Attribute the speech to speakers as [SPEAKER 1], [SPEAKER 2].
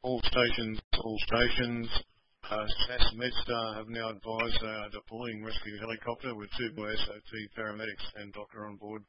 [SPEAKER 1] All stations. SAS MedStar have now advised they are deploying rescue helicopter with 2 SOT paramedics and doctor on board.